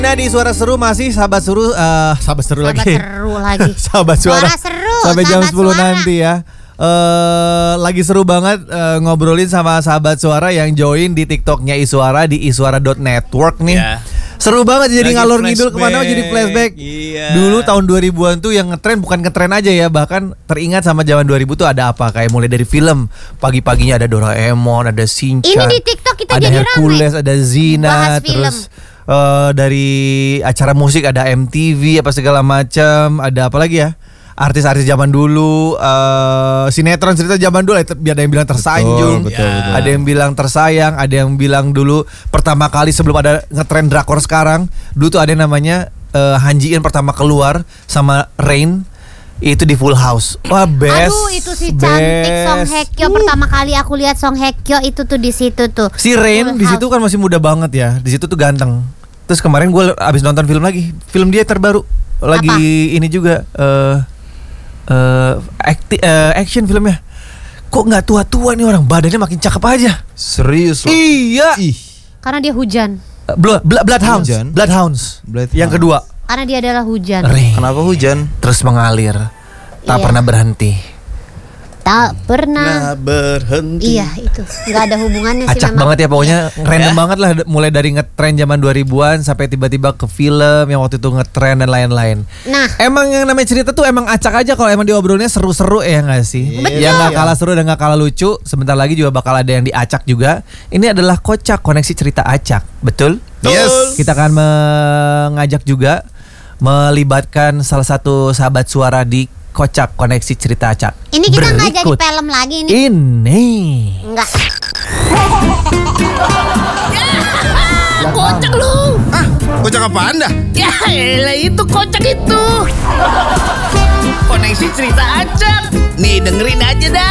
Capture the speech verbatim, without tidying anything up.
Nah di Suara Seru masih sahabat seru, uh, sahabat seru Sahabat lagi. seru lagi. Sahabat suara. Suara seru, Sampai jam sahabat sepuluh suara. nanti ya. Uh, lagi seru banget uh, ngobrolin sama sahabat suara yang join di TikToknya Iswara di iswara dot network nih. Ya. Seru banget jadi Lagi ngalor ngidul flashback. kemana jadi flashback. Iya. Dulu tahun dua ribuan tuh yang ngetren bukan ngetren aja ya, bahkan teringat sama zaman dua ribu tuh ada apa, kayak mulai dari film pagi-paginya ada Doraemon, ada Shinchan. Ini di TikTok kita ada jadi Hercules, rame. ada Zina, Bahas film. terus eh, dari acara musik ada M T V apa segala macam, ada apa lagi ya? Artis-artis zaman dulu, eh, sinetron cerita zaman dulu, ada yang bilang tersanjung, Betul, betul, betul. ada yang bilang tersayang, ada yang bilang dulu pertama kali sebelum ada ngetren drakor sekarang, dulu tuh ada yang namanya eh, Han Ji In pertama keluar sama Rain itu di Full House. Wah best. Aduh itu si cantik best. Song Hye Kyo. Pertama kali aku lihat Song Hye Kyo itu tuh di situ tuh. Si Rain Full di House. situ kan masih muda banget ya, di situ tuh ganteng. Terus kemarin gue abis nonton film lagi, film dia terbaru lagi Apa? ini juga eh eh, acti- eh, action filmnya. Kok nggak tua-tua nih orang, badannya makin cakep aja. Serius loh. Iya. Ih, Karena dia hujan. Eh, Blood, Blood, Bloodhounds, Hujan. Bloodhounds. Bloodhounds. Yang kedua, Karena dia adalah hujan. Rain. kenapa hujan? Terus mengalir, tak Iya. pernah berhenti. Tak pernah. Nah, berhenti. Iya itu. Gak ada hubungannya sih Acak memang. banget ya pokoknya, random Ya. banget lah, mulai dari ngetren zaman dua ribuan sampai tiba-tiba ke film yang waktu itu ngetren dan lain-lain. Nah. Emang yang namanya cerita tuh emang acak aja kalau emang diobrolnya seru-seru ya nggak sih? Betul. Yang nggak kalah seru dan nggak kalah lucu. Sebentar lagi juga bakal ada yang diacak juga. Ini adalah Kocak, koneksi cerita acak, betul? Yes. Kita akan mengajak juga melibatkan salah satu sahabat suara di Kocak, koneksi cerita acak. Ini kita nggak jadi Berikut film lagi nih. Ini. Enggak. Kocak lu. Ah, kocak apaan dah? Ya elah itu kocak itu. Koneksi cerita acak. Nih dengerin aja dah.